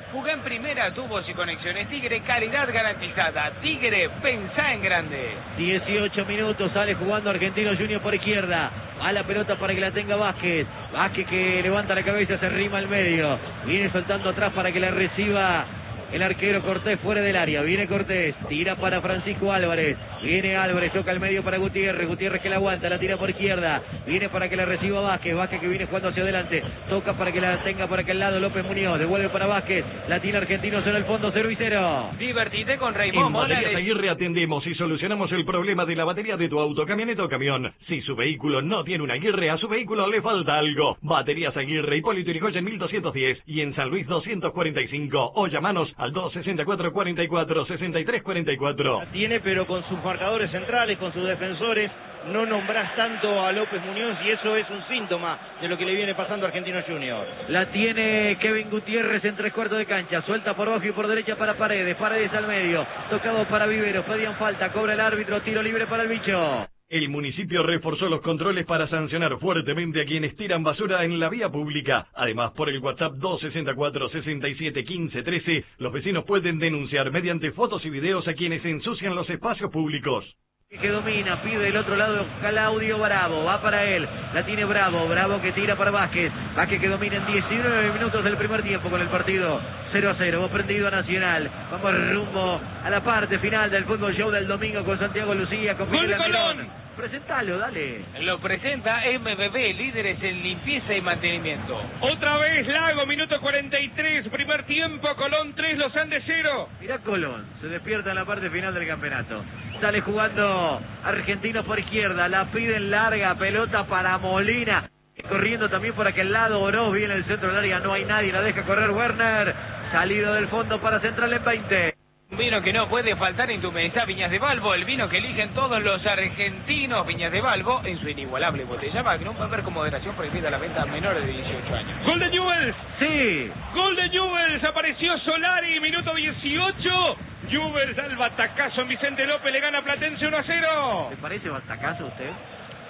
Jugá en primera, tubos y conexiones. Tigre, calidad garantizada. Tigre, pensá en grande. dieciocho minutos, sale jugando Argentino Junior por izquierda. A la pelota para que la tenga Vázquez. Vázquez que levanta la cabeza, se arrima al medio. Viene soltando atrás para que la reciba el arquero Cortés fuera del área. Viene Cortés, tira para Francisco Álvarez. Viene Álvarez, toca al medio para Gutiérrez. Gutiérrez que la aguanta, la tira por izquierda. Viene para que la reciba Vázquez. Vázquez que viene jugando hacia adelante. Toca para que la tenga por aquel lado López Muñoz. Devuelve para Vázquez. La tiene Argentinos en el fondo, cero y cero. Divertite con En Raymond Baterías Morales. Aguirre atendemos y solucionamos el problema de la batería de tu auto, camioneta o camión. Si su vehículo no tiene una Aguirre, a su vehículo le falta algo. Baterías Aguirre, Hipólito Yrigoyen mil doscientos diez y en San Luis doscientos cuarenta y cinco. O llamanos al dos sesenta y cuatro, cuarenta y cuatro, sesenta y tres cuarenta y cuatro. La tiene, pero con sus marcadores centrales, con sus defensores, no nombrás tanto a López Muñoz y eso es un síntoma de lo que le viene pasando a Argentino Junior. La tiene Kevin Gutiérrez en tres cuartos de cancha. Suelta por abajo y por derecha para Paredes. Paredes al medio. Tocado para Viveros. Pedían falta. Cobra el árbitro. Tiro libre para el bicho. El municipio reforzó los controles para sancionar fuertemente a quienes tiran basura en la vía pública. Además, por el WhatsApp dos sesenta y cuatro, sesenta y siete, quince, trece, los vecinos pueden denunciar mediante fotos y videos a quienes ensucian los espacios públicos. Que domina, pide del otro lado Claudio Bravo, va para él, la tiene Bravo, Bravo que tira para Vázquez, Vázquez que domina en diecinueve minutos del primer tiempo con el partido cero a cero, hemos prendido a Nacional, vamos rumbo a la parte final del Fútbol Show del domingo con Santiago Lucía, con Miguel Almirón. Presentalo, dale. Lo presenta M B B, líderes en limpieza y mantenimiento. Otra vez Lago, minuto cuarenta y tres, primer tiempo, Colón tres, Los Andes cero. Mirá Colón, se despierta en la parte final del campeonato. Sale jugando Argentino por izquierda, la piden larga, pelota para Molina. Corriendo también por aquel lado, Oroz viene el centro del área, no hay nadie, la deja correr Werner. Salido del fondo para Central en veinte. Un vino que no puede faltar en tu mesa, Viñas de Balbo, el vino que eligen todos los argentinos. Viñas de Balbo, en su inigualable botella Magnum, va a haber con moderación prohibida la venta a menores de dieciocho años. Gol de Newell's. Sí. Gol de Newell's, apareció Solari, minuto dieciocho. Newell's al batacazo en Vicente López, le gana Platense uno a cero. ¿Le parece batacazo a usted?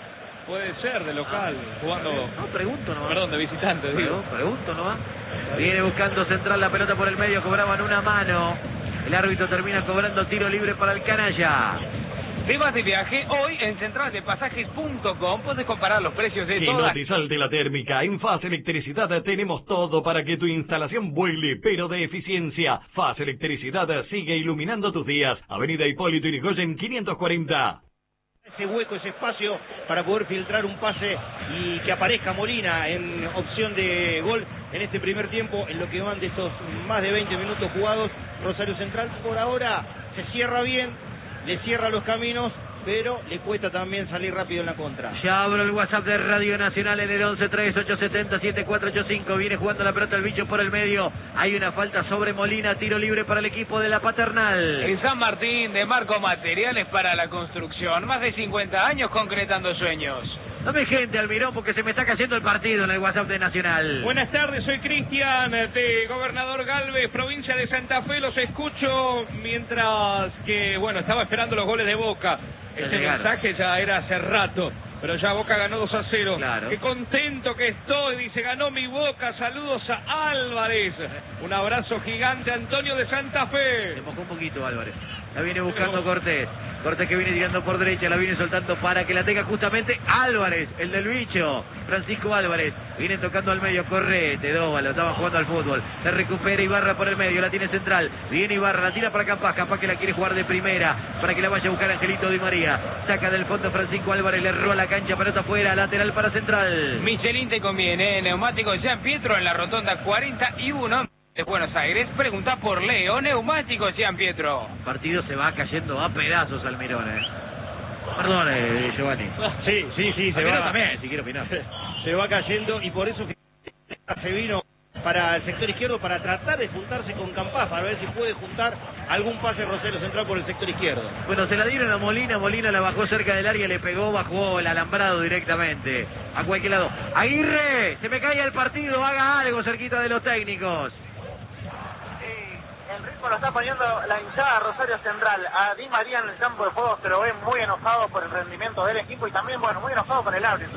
Puede ser de local, jugando... No, pregunto nomás. Perdón, de visitante, digo. Pero, pregunto nomás. Viene buscando Central la pelota por el medio, cobraban una mano. El árbitro termina cobrando tiro libre para el canalla. Te vas de viaje hoy en central de pasajes punto com. Puedes comparar los precios de Que no todas. te salte la térmica. En Faz Electricidad tenemos todo para que tu instalación vuele, pero de eficiencia. Faz Electricidad sigue iluminando tus días. Avenida Hipólito Yrigoyen quinientos cuarenta. Ese hueco, ese espacio para poder filtrar un pase y que aparezca Molina en opción de gol en este primer tiempo, en lo que van de estos más de veinte minutos jugados. Rosario Central por ahora se cierra bien, le cierra los caminos, pero le cuesta también salir rápido en la contra. Ya abro el WhatsApp de Radio Nacional en el once tres ocho siete cero siete cuatro ocho cinco. Viene jugando la pelota el bicho por el medio. Hay una falta sobre Molina, tiro libre para el equipo de la Paternal. En San Martín, de Marco Materiales para la Construcción. Más de cincuenta años concretando sueños. Dame gente, Almirón, porque se me está cayendo el partido en el WhatsApp de Nacional. Buenas tardes, soy Cristian de Gobernador Galvez, provincia de Santa Fe. Los escucho mientras que, bueno, estaba esperando los goles de Boca. Ese mensaje ya era hace rato, pero ya Boca ganó dos a cero. Claro. Qué contento que estoy, dice, ganó mi Boca. Saludos a Álvarez. Un abrazo gigante, Antonio de Santa Fe. Se mojó un poquito Álvarez. La viene buscando Cortés. Cortés que viene tirando por derecha, la viene soltando para que la tenga justamente Álvarez, el del bicho. Francisco Álvarez. Viene tocando al medio, correte, Dóvalo, estaba jugando al fútbol. Se recupera Ibarra por el medio, la tiene Central. Viene Ibarra, la tira para Capaz, Capaz que la quiere jugar de primera, para que la vaya a buscar Angelito Di María. Saca del fondo Francisco Álvarez, le roba la cancha, pelota afuera, lateral para Central. Michelin te conviene, neumáticos Jean Pietro en la rotonda cuarenta y uno de Buenos Aires. Pregunta por Leo, neumáticos Jean Pietro. El partido se va cayendo a pedazos, Almirón. Eh. Perdón, eh, Giovanni. Sí, sí, sí, se Almirón va. también, si quiero opinar. Se va cayendo y por eso se vino para el sector izquierdo para tratar de juntarse con Campaz, para ver si puede juntar algún pase Rosario Central por el sector izquierdo. Bueno, se la dieron a Molina, Molina la bajó cerca del área, le pegó, bajó el alambrado directamente a cualquier lado. Aguirre, se me cae el partido, haga algo cerquita de los técnicos. El ritmo lo está poniendo la hinchada Rosario Central. A Di María en el campo de juego se lo ve muy enojado por el rendimiento del equipo y también, bueno, muy enojado con el árbitro.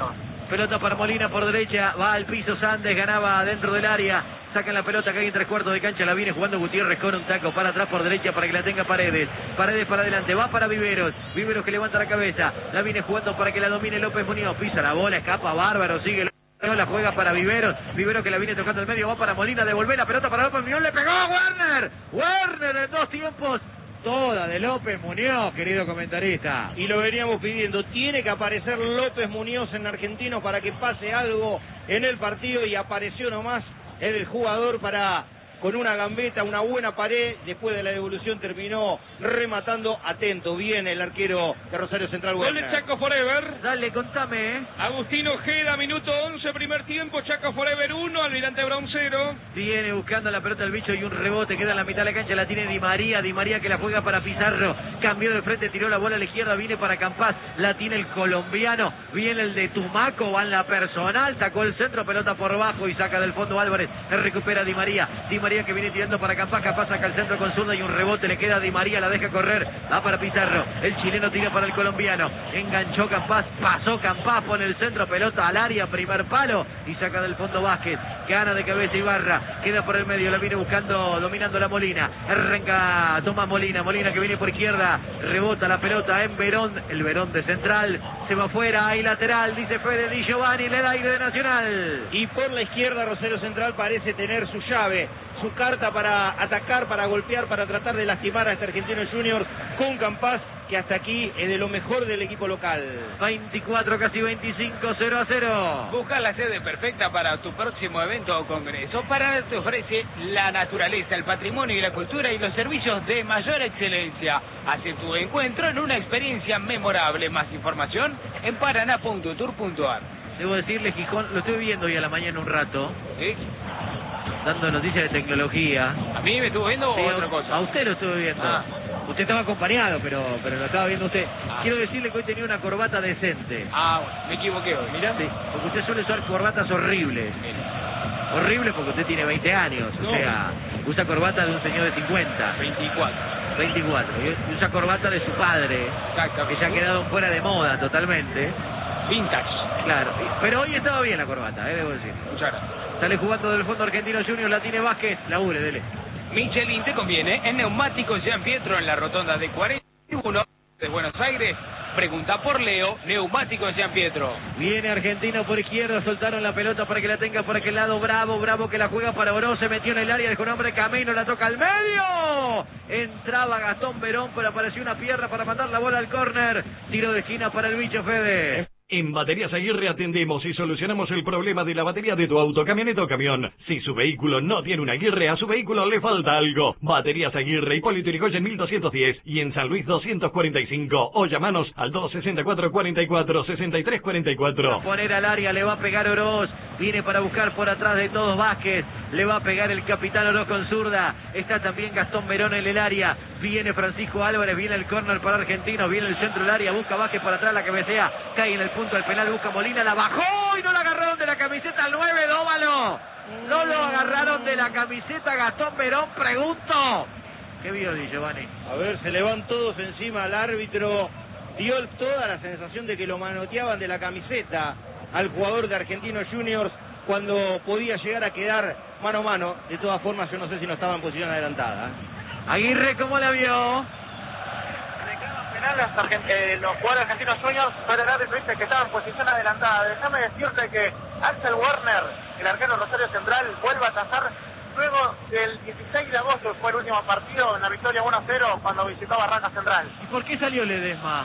Pelota para Molina por derecha, va al piso Sandes, ganaba dentro del área, sacan la pelota, cae en tres cuartos de cancha, la viene jugando Gutiérrez con un taco para atrás por derecha para que la tenga Paredes, Paredes para adelante, va para Viveros, Viveros que levanta la cabeza, la viene jugando para que la domine López Muñoz, pisa la bola, escapa bárbaro, sigue la juega para Viveros, Viveros que la viene tocando el medio, va para Molina, devolver la pelota para López Muñoz, le pegó a Werner, Werner en dos tiempos. Toda de López Muñoz, querido comentarista. Y lo veníamos pidiendo, tiene que aparecer López Muñoz en Argentino para que pase algo en el partido, y apareció nomás el jugador para, con una gambeta, una buena pared, después de la devolución terminó rematando. Atento, bien el arquero de Rosario Central. Gol de Chaco Forever. Dale, contame, ¿eh? Agustín Ojeda, minuto once, primer tiempo, Chaco Forever uno, Almirante Brown cero. Viene buscando la pelota el bicho y un rebote, queda en la mitad de la cancha, la tiene Di María, Di María que la juega para Pizarro, cambió de frente, tiró la bola a la izquierda, viene para Campás, la tiene el colombiano, viene el de Tumaco, va en la personal, sacó el centro, pelota por bajo y saca del fondo Álvarez, recupera Di María, Di María que viene tirando para Campás, Campás saca el centro con zurda y un rebote, le queda a Di María, la deja correr, va para Pizarro, el chileno tira para el colombiano, enganchó Campás, pasó Campás, pone el centro, pelota al área, primer palo y saca del fondo Vázquez, gana de cabeza Ibarra, queda por el medio, la viene buscando, dominando la Molina, arranca Tomás Molina, Molina que viene por izquierda, rebota la pelota en Verón, el Verón de central, se va afuera, hay lateral, dice Fede Di Giovanni, le da aire de Nacional. Y por la izquierda Rosario Central parece tener su llave, su carta para atacar, para golpear, para tratar de lastimar a este Argentino Juniors con Campás, que hasta aquí es de lo mejor del equipo local. veinticuatro, casi veinticinco, cero a cero. Busca la sede perfecta para tu próximo evento o congreso. Para te ofrece la naturaleza, el patrimonio y la cultura y los servicios de mayor excelencia. Hace tu encuentro en una experiencia memorable. Más información en paraná punto tour punto ar. Debo decirle, Gijón, lo estoy viendo hoy a la mañana un rato, ¿Sí? dando noticias de tecnología. ¿A mí me estuvo viendo Sí, o otra a- cosa? A usted lo estuve viendo. Ah. Usted estaba acompañado, pero pero lo estaba viendo usted. Ah. Quiero decirle que hoy tenía una corbata decente. Ah, bueno, me equivoqué hoy, mira. Sí, porque usted suele usar corbatas horribles. Horribles porque usted tiene veinte años, No. o sea, usa corbata de un señor de cincuenta, veinticuatro. veinticuatro. Y usa corbata de su padre, que se ha quedado fuera de moda totalmente. Vintage. Claro, pero hoy estaba bien la corbata, eh, debo decir. Muchas gracias. Sale jugando del fondo Argentino Junior, la tiene Vázquez, la ure, dele. Michelin te conviene en Neumáticos Jean Pietro en la rotonda de cuarenta y uno de Buenos Aires. Pregunta por Leo, Neumáticos Jean Pietro. Viene Argentino por izquierda, soltaron la pelota para que la tenga por aquel lado, Bravo, Bravo que la juega para Oro, se metió en el área, dejó un hombre camino, la toca al medio. Entraba Gastón Verón, pero apareció una pierna para mandar la bola al córner. Tiro de esquina para el bicho Fede. En Baterías Aguirre atendemos y solucionamos el problema de la batería de tu auto, camioneta o camión. Si su vehículo no tiene una Aguirre, a su vehículo le falta algo. Baterías Aguirre, Hipólito Yrigoyen mil doscientos diez y en San Luis doscientos cuarenta y cinco. O llamanos al dos sesenta y cuatro, cuarenta y cuatro, sesenta y tres cuarenta y cuatro. Poner al área, le va a pegar Oroz, viene para buscar por atrás de todos Vázquez, le va a pegar el capitán Oroz con zurda, está también Gastón Verón en el área, viene Francisco Álvarez, viene el córner para Argentinos, viene el centro del área, busca Vázquez para atrás, la cabecea, cae en el punto del penal, busca Molina, la bajó y no la agarraron de la camiseta al nueve, Dóvalo, no lo agarraron de la camiseta Gastón Verón, pregunto. ¿Qué vio Di Giovanni? A ver, se le van todos encima al árbitro. Dio toda la sensación de que lo manoteaban de la camiseta al jugador de Argentinos Juniors cuando podía llegar a quedar mano a mano. De todas formas, yo no sé si no estaba en posición adelantada. Aguirre, ¿cómo la vio? Penal, los, argent- eh, los jugadores argentinos juniors, pero el árbitro dice que estaba en posición adelantada. Déjame decirte que Axel Werner, el arquero Rosario Central, vuelve a tasar luego del dieciséis de agosto, fue el último partido en la victoria uno a cero cuando visitó Barraca Central. ¿Y por qué salió Ledesma?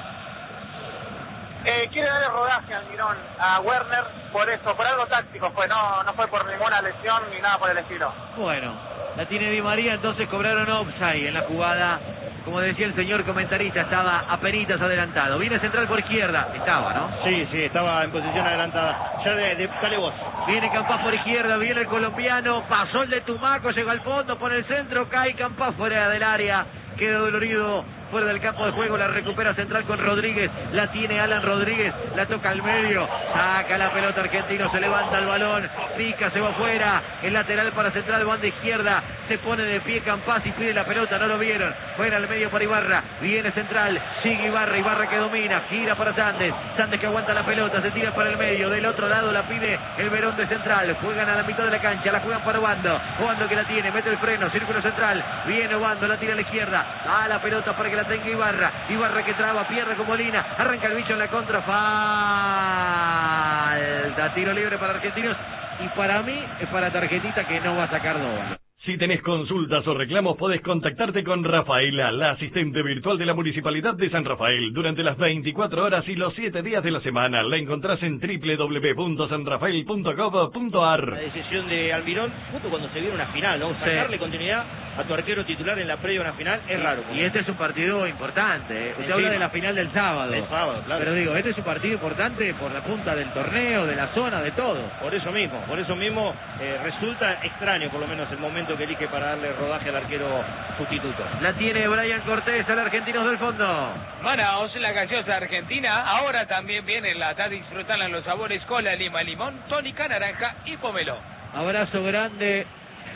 Eh, quiere darle rodaje al Mirón a Werner, por eso, por algo táctico fue, no, no fue por ninguna lesión ni nada por el estilo. Bueno, la tiene Di María, entonces cobraron offside en la jugada. Como decía el señor comentarista, estaba apenitas adelantado. Viene central por izquierda, estaba, ¿no? Sí, sí, estaba en posición adelantada. Ya de, de dale vos. Viene Campás por izquierda, viene el colombiano, pasó el de Tumaco, llegó al fondo, por el centro, cae Campás fuera del área. Queda dolorido fuera del campo de juego, la recupera Central con Rodríguez, la tiene Alan Rodríguez, la toca al medio, saca la pelota Argentino, se levanta el balón, pica, se va afuera, el lateral para Central, banda izquierda, se pone de pie Campazzi, pide la pelota, no lo vieron, fuera al medio para Ibarra, viene Central, sigue Ibarra, Ibarra que domina, gira para Sandes, Sandes que aguanta la pelota, se tira para el medio, del otro lado la pide el Verón de Central, juegan a la mitad de la cancha, la juegan para Obando, Obando que la tiene, mete el freno, círculo central, viene Obando, la tira a la izquierda, a la pelota para que la tenga Ibarra, Ibarra que traba, pierde con Molina, arranca el bicho en la contra, falta, tiro libre para Argentinos, y para mí es para tarjetita que no va a sacar Dóvalo. Si tenés consultas o reclamos, podés contactarte con Rafaela, la asistente virtual de la Municipalidad de San Rafael, durante las veinticuatro horas y los siete días de la semana. La encontrás en doble u doble u doble u punto san rafael punto gov punto ar. La decisión de Almirón, justo cuando se viene una final, ¿no? Sacarle sí. continuidad a tu arquero titular en la previa de una final es raro. Y este es un partido importante, ¿eh? Usted habla de la final del sábado. Del sábado, claro. Pero digo, este es un partido importante por la punta del torneo, de la zona, de todo. Por eso mismo, por eso mismo eh, resulta extraño, por lo menos el momento que elige para darle rodaje al arquero sustituto. La tiene Brian Cortés, al Argentinos del fondo. Manaos, la gaseosa argentina, ahora también viene en lata, disfrutan los sabores cola, lima, limón, tónica, naranja y pomelo. Abrazo grande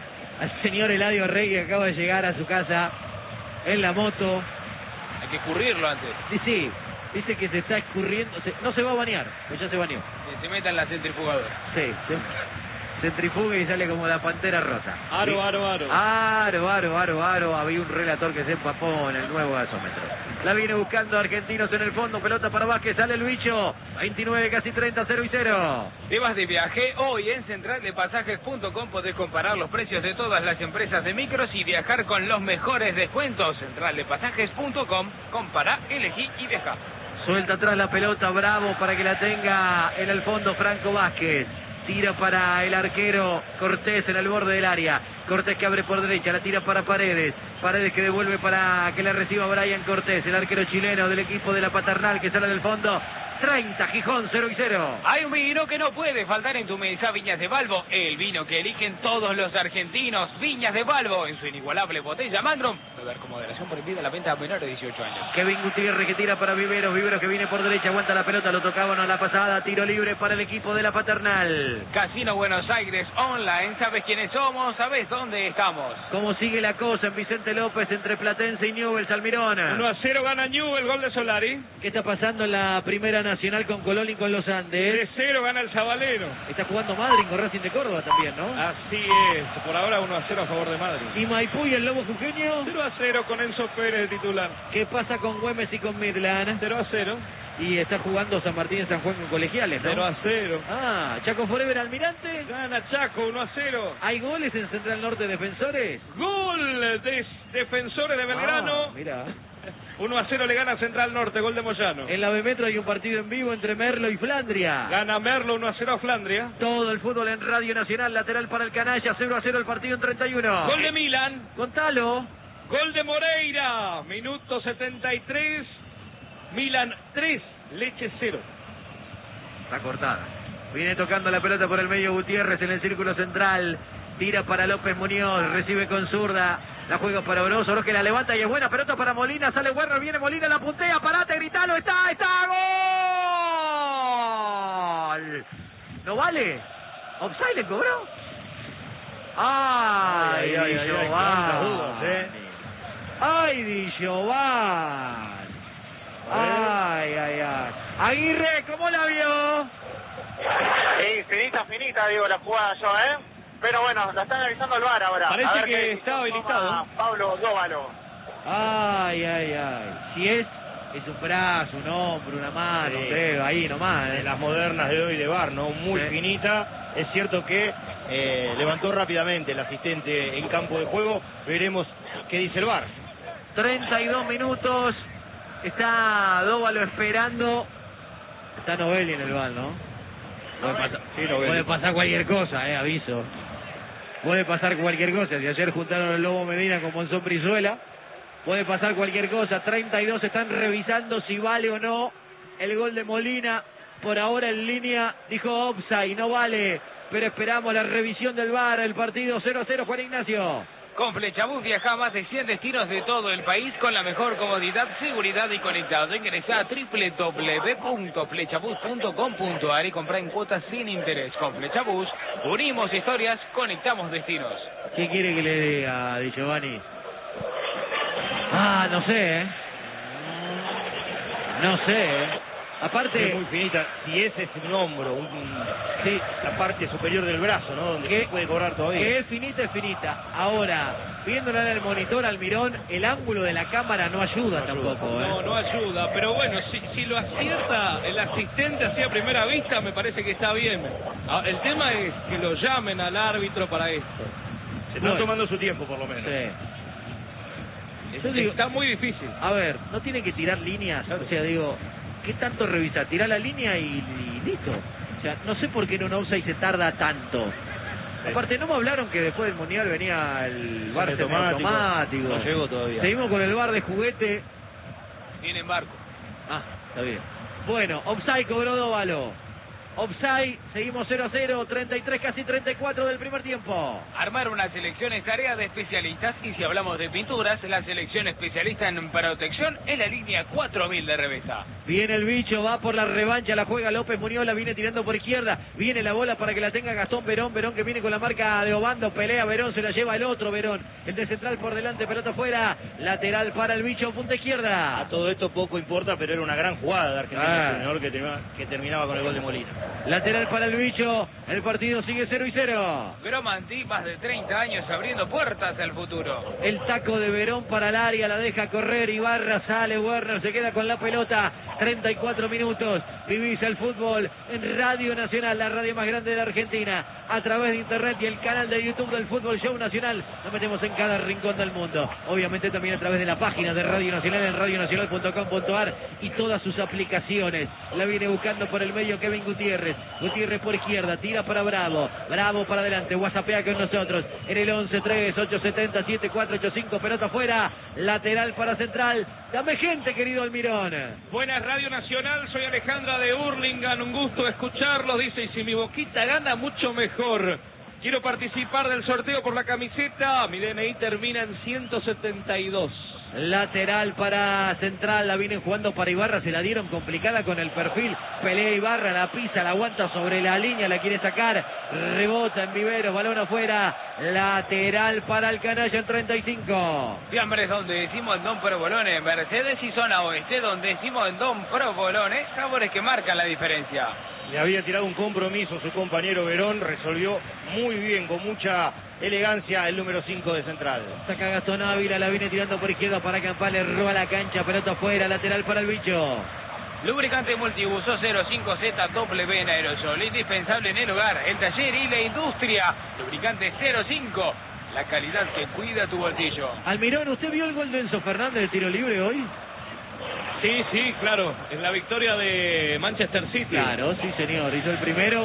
al señor Eladio Rey, que acaba de llegar a su casa en la moto. Hay que escurrirlo antes. Sí, sí, dice que se está escurriendo, se, no se va a bañar, pues ya se bañó. Que se meta en la centrifugadora. Sí, se... centrifuga y sale como la pantera rosa. Aro, aro, aro. Aro, aro, aro, aro. Había un relator que se empapó en el nuevo gasómetro. La viene buscando Argentinos en el fondo. Pelota para Vázquez. Sale el bicho. veintinueve, casi treinta, cero y cero. Te vas de viaje. Hoy en central de pasajes punto com podés comparar los precios de todas las empresas de micros y viajar con los mejores descuentos. central de pasajes punto com. Compara, elegí y viaja. Suelta atrás la pelota. Bravo para que la tenga en el fondo Franco Vázquez. Tira para el arquero Cortés en el borde del área. Cortés que abre por derecha, la tira para Paredes. Paredes que devuelve para que la reciba Brian Cortés, el arquero chileno del equipo de la Paternal que sale del fondo. treinta, Gijón, cero y cero. Hay un vino que no puede faltar en tu mesa, Viñas de Balbo. El vino que eligen todos los argentinos. Viñas de Balbo, en su inigualable botella Magnum. Beber con moderación, prohibida la venta a menores de dieciocho años. Kevin Gutiérrez que tira para Viveros. Viveros que viene por derecha, aguanta la pelota, lo tocaban a la pasada. Tiro libre para el equipo de la Paternal. Casino Buenos Aires Online. ¿Sabes quiénes somos? ¿Sabes dónde estamos? ¿Cómo sigue la cosa en Vicente López entre Platense y Newell's Almirón? uno a cero gana Newell's, gol de Solari. ¿Qué está pasando en la primera nacional con Colón y con los Andes? tres cero gana el Zabalero. Está jugando Madrid con Racing de Córdoba también, ¿no? Así es, por ahora uno a cero a favor de Madrid. ¿Y Maipú y el Lobo Jujeño? cero a cero con Enzo Pérez de titular. ¿Qué pasa con Güemes y con Midland? cero a cero. Y está jugando San Martín y San Juan con Colegiales, ¿no? cero a cero. Ah, Chaco Forever Almirante. Gana Chaco uno a cero. ¿Hay goles en Central Norte Defensores? Gol de Defensores de Belgrano. Ah, mira. uno a cero le gana Central Norte, gol de Moyano. En la B Metro hay un partido en vivo entre Merlo y Flandria. Gana Merlo uno a cero a Flandria. Todo el fútbol en Radio Nacional, lateral para el Canalla, cero a cero el partido en treinta y uno. Gol de Milan. Contalo. Gol de Moreira, minuto setenta y tres. Milan tres, Leche cero. Está cortada. Viene tocando la pelota por el medio Gutiérrez en el círculo central. Tira para López Muñoz, recibe con zurda. La juega para Oroz, Oroz que la levanta y es buena pelota para Molina. Sale Werner, viene Molina, la puntea, parate, gritalo, está, está, gol. ¿No vale? ¿Offside le cobró? Ay, ay, Di Giovanni. Ay, Di Giovanni. Ay, ay, ay. Aguirre, ¿cómo la vio? Sí, finita, finita, digo, la jugada yo, ¿eh? Pero bueno, la están analizando el V A R ahora. Parece a ver que está habilitado. Pablo Dóvalo. Ay, ay, ay. Si es, es un brazo, un hombro, una mano, Sí. creo, ahí nomás. De ¿eh? las modernas de hoy de V A R, ¿no? Muy Sí. finita. Es cierto que eh, levantó rápidamente el asistente en campo de juego. Veremos qué dice el V A R. treinta y dos minutos. Está Dóvalo esperando. Está Novelli en el bar, ¿no? Puede pasar, Sí, Novelli. puede pasar cualquier cosa, eh, aviso. Puede pasar cualquier cosa. Si ayer juntaron el Lobo Medina con Monzón Brizuela, puede pasar cualquier cosa. treinta y dos están revisando si vale o no el gol de Molina. Por ahora en línea dijo offside, no vale. Pero esperamos la revisión del V A R. El partido cero a cero, Juan Ignacio. Con Flechabús viaja a más de cien destinos de todo el país con la mejor comodidad, seguridad y conectado. Ingresa a doble u doble u doble u punto flechabús punto com punto a r y compra en cuotas sin interés. Con Flechabús unimos historias, conectamos destinos. ¿Qué quiere que le diga, Di Giovanni? Ah, no sé, ¿eh? No sé, ¿eh? Aparte... Es muy finita. Si ese es un hombro, un, sí, la parte superior del brazo, ¿no? Donde que se puede cobrar todavía. Que es finita, es finita. Ahora, viéndola en el monitor Almirón, el ángulo de la cámara no ayuda, no tampoco, ayuda. ¿eh? No, no ayuda. Pero bueno, si, si lo acierta el asistente así a primera vista, me parece que está bien. El tema es que lo llamen al árbitro para esto. Se están bueno, tomando su tiempo, por lo menos. Sí. Es, Yo digo, está muy difícil. A ver, no tienen que tirar líneas, o sea, digo, ¿qué tanto revisar? Tirar la línea y, y listo. O sea, no sé por qué en un offside se tarda tanto. Sí. Aparte, no me hablaron que después del Mundial venía el bar automático. automático. No llegó todavía. Seguimos con el bar de juguete. Viene en barco. Ah, está bien. Bueno, offside cobró Dóvalo. Offside, seguimos cero a cero, treinta y tres, casi treinta y cuatro del primer tiempo. Armar una selección es tarea de especialistas y si hablamos de pinturas, la selección especialista en protección es la línea cuatro mil de Revesa. Viene el bicho, va por la revancha, la juega López Muñoz, la viene tirando por izquierda, viene la bola para que la tenga Gastón Verón, Verón que viene con la marca de Obando, pelea Verón, se la lleva el otro Verón, el de central por delante, pelota afuera, lateral para el bicho, punta izquierda. A todo esto poco importa, pero era una gran jugada de Argentina ah. Junior que, termina, que terminaba con el gol de Molina. Lateral para el bicho, el partido sigue cero y cero. Gromanti, más de treinta años abriendo puertas al futuro. El taco de Verón para el área, la deja correr, Ibarra sale, Werner se queda con la pelota, treinta y cuatro minutos, vivís el fútbol en Radio Nacional, la radio más grande de la Argentina, a través de internet y el canal de YouTube del Fútbol Show Nacional, nos metemos en cada rincón del mundo, obviamente también a través de la página de Radio Nacional en radio nacional punto com punto a r y todas sus aplicaciones. La viene buscando por el medio Kevin Gutiérrez, Gutiérrez por izquierda, tira para Bravo, Bravo para adelante, WhatsAppea con nosotros en el once tres ocho siete cero siete cuatro ocho cinco, pelota afuera, lateral para Central, dame gente querido Almirón. Buenas Radio Nacional, soy Alejandra de Hurlingham, un gusto escucharlos, dice, y si mi Boquita gana mucho mejor. Quiero participar del sorteo por la camiseta, mi D N I termina en ciento setenta y dos. Lateral para Central, la vienen jugando para Ibarra, se la dieron complicada con el perfil, pelea Ibarra, la pisa, la aguanta sobre la línea, la quiere sacar, rebota en Viveros, balón afuera, lateral para el canalla en treinta y cinco. Fiambres donde decimos en Don Provolone, Mercedes y zona oeste donde decimos en Don Provolone, sabores que marcan la diferencia. Le había tirado un compromiso su compañero Verón, resolvió muy bien, con mucha elegancia el número cinco de Central. Saca Gastón Ávila, la viene tirando por izquierda para Campales, roba la cancha, pelota afuera, lateral para el bicho. Lubricante multibuso cero cinco Z W en aerosol, indispensable en el hogar, el taller y la industria. Lubricante cero cinco, la calidad que cuida tu bolsillo. Almirón, ¿usted vio el gol de Enzo Fernández del tiro libre hoy? Sí, sí, claro, en la victoria de Manchester City. Claro, sí señor, hizo el primero,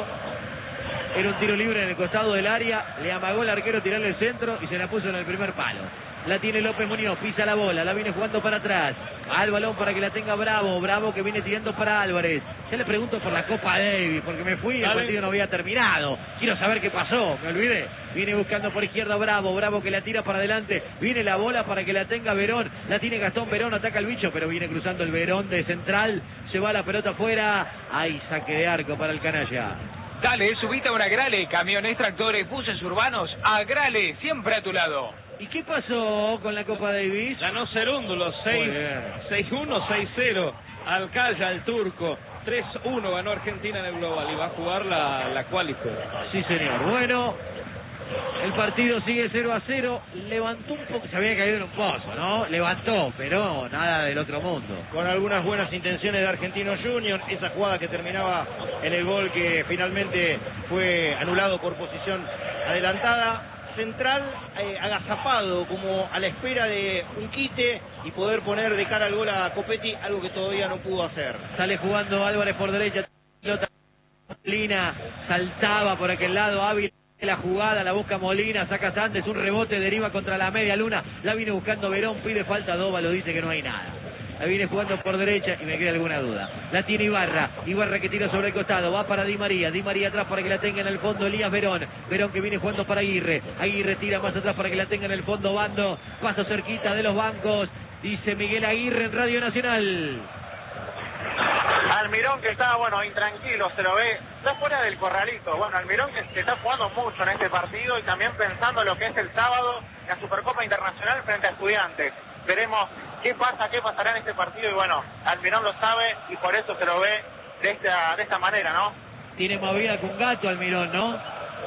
era un tiro libre en el costado del área, le amagó el arquero tirarle el centro y se la puso en el primer palo. La tiene López Muñoz, pisa la bola, la viene jugando para atrás, al balón para que la tenga Bravo, Bravo que viene tirando para Álvarez. Ya le pregunto por la Copa Davis, porque me fui y el partido no había terminado. Quiero saber qué pasó, me olvidé. Viene buscando por izquierda Bravo, Bravo que la tira para adelante, viene la bola para que la tenga Verón, la tiene Gastón Verón, ataca al bicho, pero viene cruzando el Verón de Central, se va la pelota afuera, hay saque de arco para el canalla. Dale, subite a una Grale, camiones, tractores, buses urbanos, a Grale, siempre a tu lado. ¿Y qué pasó con la Copa Davis? Ganó Cerúndulo, seis uno, seis cero, Alcaya, el turco, tres uno ganó Argentina en el global y va a jugar la, la qualifier. Sí señor, bueno, el partido sigue cero a cero, levantó un poco, se había caído en un pozo, ¿no? Levantó, pero nada del otro mundo. Con algunas buenas intenciones de Argentino Junior, esa jugada que terminaba en el gol que finalmente fue anulado por posición adelantada. Central eh, agazapado, como a la espera de un quite y poder poner de cara al gol a Copetti, algo que todavía no pudo hacer. Sale jugando Álvarez por derecha, pelota Molina, saltaba por aquel lado, Ávila, la jugada, la busca Molina, saca Sández, un rebote, deriva contra la media luna, la viene buscando Verón, pide falta, Dóvalo dice que no hay nada. la viene jugando por derecha y me queda alguna duda. La tiene Ibarra, Ibarra que tira sobre el costado, va para Di María, Di María atrás para que la tenga en el fondo Elías Verón, Verón que viene jugando para Aguirre, Aguirre tira más atrás para que la tenga en el fondo Bando, paso cerquita de los bancos, dice Miguel Aguirre en Radio Nacional. Almirón que está, bueno, intranquilo, se lo ve, está fuera del corralito. Bueno, Almirón que se está jugando mucho en este partido y también pensando en lo que es el sábado, la Supercopa Internacional frente a Estudiantes. Veremos qué pasa, qué pasará en este partido y bueno, Almirón lo sabe y por eso se lo ve de esta, de esta manera, ¿no? Tiene movida con gato Almirón, ¿no?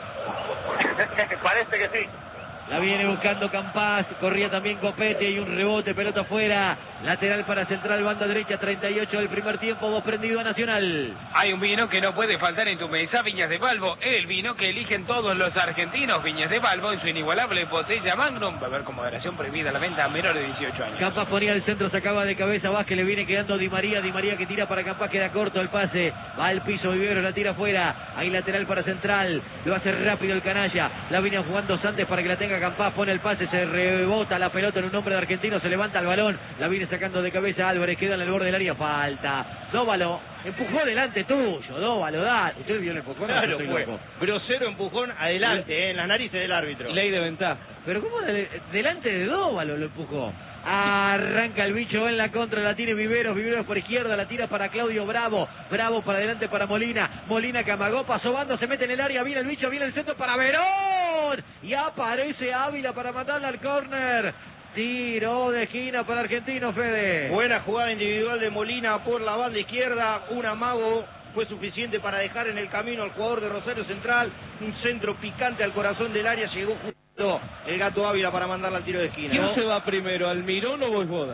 Parece que sí. La viene buscando Campás, corría también Copete y un rebote, pelota afuera, lateral para Central, banda derecha, treinta y ocho del primer tiempo, vos prendido a Nacional. Hay un vino que no puede faltar en tu mesa, Viñas de Balbo, el vino que eligen todos los argentinos, Viñas de Balbo en su inigualable botella Magnum, beber con moderación, prohibida la venta a menores de dieciocho años. Campás ponía el centro, sacaba de cabeza Vázquez, le viene quedando Di María, Di María que tira para Campás, queda corto el pase, va al piso Vivero, la tira afuera, hay lateral para Central, lo hace rápido el canalla, la viene jugando Santos para que la tenga Campás, pone el pase, se rebota la pelota en un hombre de Argentino, se levanta el balón, la viene sacando de cabeza Álvarez, queda en el borde del área, falta. Dóvalo, empujó delante tuyo, Dóvalo, da. ¿Usted vio el empujón? Claro, no fue. Grosero empujón adelante, eh, en las narices del árbitro. Ley de ventaja. Pero ¿cómo de, delante de Dóvalo lo empujó? Arranca el bicho en la contra, la tiene Viveros, Viveros por izquierda, la tira para Claudio Bravo, Bravo para adelante para Molina, Molina que amagó, pasó Bando, se mete en el área, viene el bicho, viene el centro para Verón, y aparece Ávila para matarla al córner, tiro de esquina para Argentino, Fede. Buena jugada individual de Molina por la banda izquierda, un amago fue suficiente para dejar en el camino al jugador de Rosario Central, un centro picante al corazón del área, llegó justo el Gato Ávila para mandarla al tiro de esquina. ¿Quién ¿no? se va primero, Almirón o Vojvoda?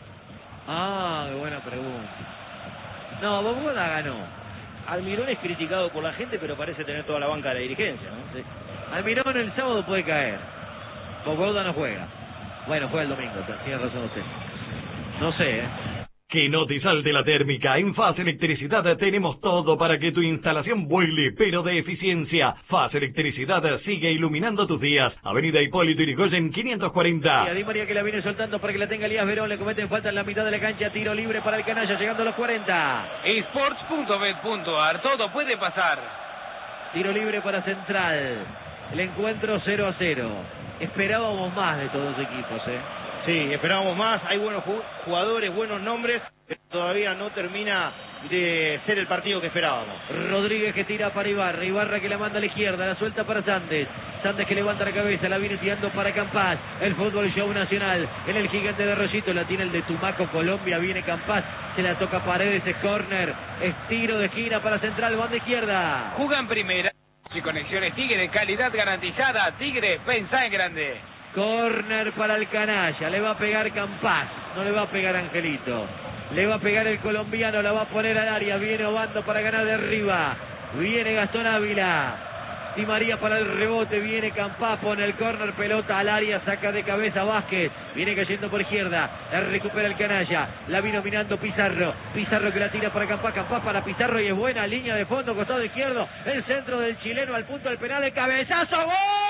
Ah, qué buena pregunta. No, Vojvoda ganó. Almirón es criticado por la gente, pero parece tener toda la banca de la dirigencia, ¿no? Sí. Almirón el sábado puede caer. Vojvoda no juega. Bueno, juega el domingo, tiene razón usted. No sé, ¿eh? Que no te salte la térmica. En Faz Electricidad tenemos todo para que tu instalación vuele, pero de eficiencia. Faz Electricidad sigue iluminando tus días. Avenida Hipólito Yrigoyen quinientos cuarenta. Y a Di María que la viene soltando para que la tenga Elías Verón. Le cometen falta en la mitad de la cancha. Tiro libre para el canalla, llegando a los cuarenta. Sports punto bet punto ar, todo puede pasar. Tiro libre para Central. El encuentro cero a cero. Esperábamos más de todos los equipos, ¿eh? Sí, esperábamos más, hay buenos jugadores, buenos nombres, pero todavía no termina de ser el partido que esperábamos. Rodríguez que tira para Ibarra, Ibarra que la manda a la izquierda, la suelta para Sandes, Sandes que levanta la cabeza, la viene tirando para Campás, el fútbol show nacional, en el gigante de Rosito, la tiene el de Tumaco, Colombia, viene Campás, se la toca Paredes, es córner, es tiro de esquina para Central, banda izquierda. Jugan primera y conexiones Tigre, calidad garantizada, Tigre, pensá en grande. Córner para el canalla, le va a pegar Campás, no le va a pegar Angelito, le va a pegar el colombiano, la va a poner al área, viene Obando para ganar de arriba, viene Gastón Ávila, Di María para el rebote, viene Campás, pone el córner, pelota al área, saca de cabeza Vázquez, viene cayendo por izquierda, la recupera el canalla, la vino mirando Pizarro, Pizarro que la tira para Campás, Campás para Pizarro y es buena línea de fondo, costado izquierdo, el centro del chileno al punto del penal, el cabezazo, ¡gol!